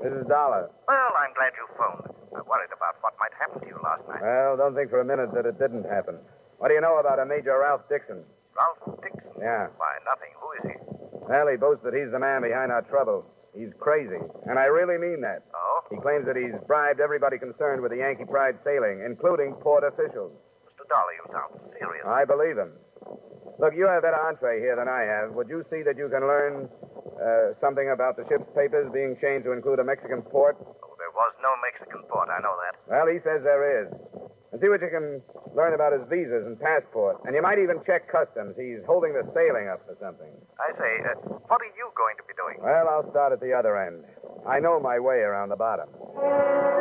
This is Dollar. Well, I'm glad you phoned. I worried about what might happen to you last night. Well, don't think for a minute that it didn't happen. What do you know about a Major Ralph Dixon? Ralph Dixon? Yeah. Why, nothing. Who is he? Well, he boasts that he's the man behind our trouble. He's crazy, and I really mean that. Oh? He claims that he's bribed everybody concerned with the Yankee Pride sailing, including port officials. Mr. Dollar, you sound serious. I believe him. Look, you have better entree here than I have. Would you see that you can learn something about the ship's papers being changed to include a Mexican port? Oh, there was no Mexican port. I know that. Well, he says there is. And see what you can learn about his visas and passport. And you might even check customs. He's holding the sailing up for something. I say, what are you going to be doing? Well, I'll start at the other end. I know my way around the bottom.